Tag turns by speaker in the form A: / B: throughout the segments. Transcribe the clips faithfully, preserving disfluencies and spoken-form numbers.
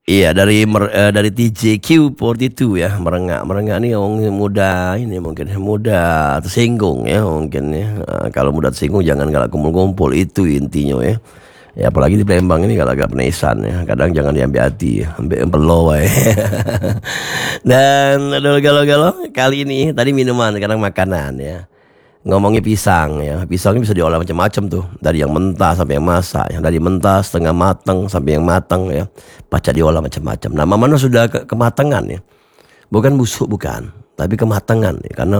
A: Iya dari mer- eh, dari T J Q empat puluh dua ya, merengak merengak nih orang muda ini mungkin muda tersinggung ya mungkin ya. Eh, kalau muda tersinggung jangan galak kumpul-kumpul itu intinya ya. Ya apalagi di Palembang ini kalau agak penesan ya, kadang jangan diambil hati, ambil empelo wae. Dan aduh galau-galau kali ini tadi minuman sekarang makanan ya. Ngomongnya pisang ya, pisangnya bisa diolah macam-macam tuh, dari yang mentah sampai yang masak, yang dari mentah setengah matang sampai yang matang ya, pacak diolah macam-macam. Nah, mana sudah ke kematangan ya, bukan busuk bukan, tapi kematangan ya, karena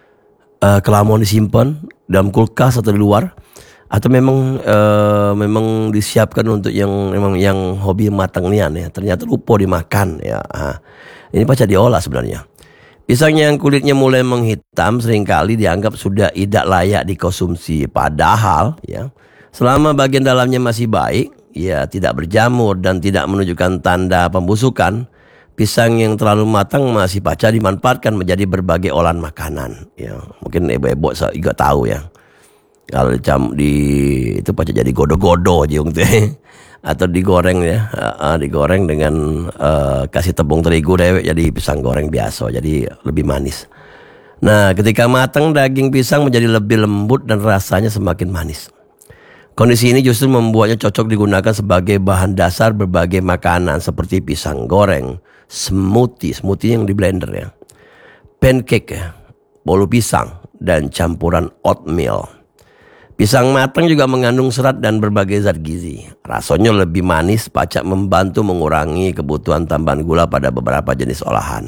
A: uh, kelamaan disimpan dalam kulkas atau di luar, atau memang uh, memang disiapkan untuk yang memang yang hobi matang nian ya, ternyata lupa dimakan ya. Nah, ini pacak diolah sebenarnya. Pisang yang kulitnya mulai menghitam seringkali dianggap sudah tidak layak dikonsumsi. Padahal ya, selama bagian dalamnya masih baik, ya tidak berjamur dan tidak menunjukkan tanda pembusukan, pisang yang terlalu matang masih paca dimanfaatkan menjadi berbagai olahan makanan. Ya, mungkin ibu-ibu juga tahu ya. Kalau dicam di itu paca jadi godo-godo jung teh. Atau digoreng ya, uh, uh, digoreng dengan uh, kasih tepung terigu dewek jadi pisang goreng biasa, jadi lebih manis. Nah, ketika matang daging pisang menjadi lebih lembut dan rasanya semakin manis. Kondisi ini justru membuatnya cocok digunakan sebagai bahan dasar berbagai makanan seperti pisang goreng, smoothie, smoothie yang di blender ya, pancake ya, bolu pisang dan campuran oatmeal. Pisang matang juga mengandung serat dan berbagai zat gizi. Rasanya lebih manis, pacak membantu mengurangi kebutuhan tambahan gula pada beberapa jenis olahan.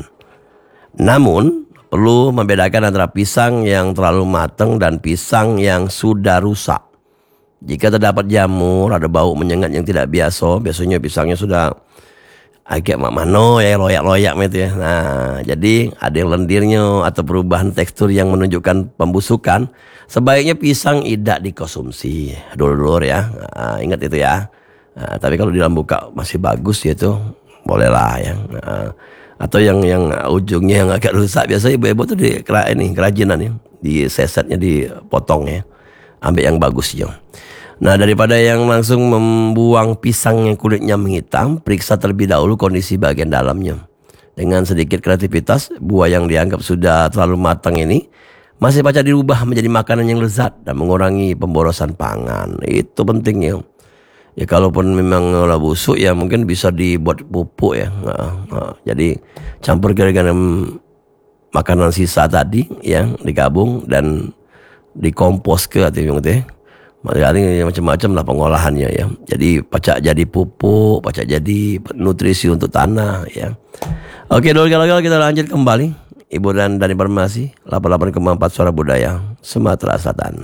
A: Namun, perlu membedakan antara pisang yang terlalu matang dan pisang yang sudah rusak. Jika terdapat jamur, ada bau menyengat yang tidak biasa, biasanya pisangnya sudah agak mano ya, loyak-loyak gitu ya. Nah, jadi ada yang lendirnya atau perubahan tekstur yang menunjukkan pembusukan. Sebaiknya pisang tidak dikonsumsi dulur-dulur ya. Nah, ingat itu ya. Nah, tapi kalau di dalam buka masih bagus ya itu bolehlah ya. Nah, atau yang yang ujungnya yang agak rusak biasanya ibu-ibu tuh di ini kerajinan ya, di sesetnya dipotong ya. Ambil yang bagus ya. Nah, daripada yang langsung membuang pisang yang kulitnya menghitam, periksa terlebih dahulu kondisi bagian dalamnya. Dengan sedikit kreativitas, buah yang dianggap sudah terlalu matang ini masih pacak dirubah menjadi makanan yang lezat dan mengurangi pemborosan pangan. Itu penting ya. Ya kalaupun memang olah busuk ya mungkin bisa dibuat pupuk ya. Nah, nah, jadi campur dengan makanan sisa tadi ya, digabung dan dikompos ke atau yang teh. Macam-macam lah pengolahannya ya. Jadi pacak jadi pupuk, pacak jadi nutrisi untuk tanah ya. Oke, dulu kalau kita lanjut kembali. Ibu dan Dani Farmasi delapan puluh delapan koma empat Suara Budaya Sumatera Selatan.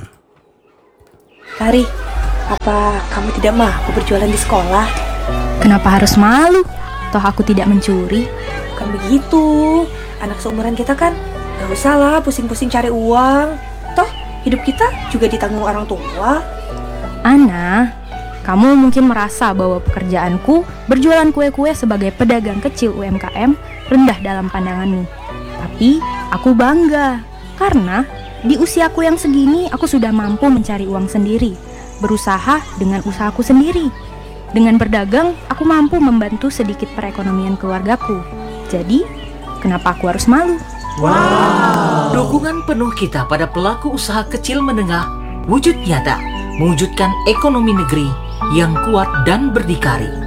B: Tari, apa kamu tidak mampu berjualan di sekolah?
C: Kenapa harus malu? Toh aku tidak mencuri.
B: Bukan begitu. Anak seumuran kita kan gak usah lah pusing-pusing cari uang. Toh hidup kita juga ditanggung orang tua.
C: Ana, kamu mungkin merasa bahwa pekerjaanku berjualan kue-kue sebagai pedagang kecil U M K M rendah dalam pandanganmu. Tapi aku bangga karena di usiaku yang segini aku sudah mampu mencari uang sendiri, berusaha dengan usahaku sendiri. Dengan berdagang, aku mampu membantu sedikit perekonomian keluargaku. Jadi, kenapa aku harus malu?
D: Wow. Dukungan penuh kita pada pelaku usaha kecil menengah wujud nyata, mewujudkan ekonomi negeri yang kuat dan berdikari.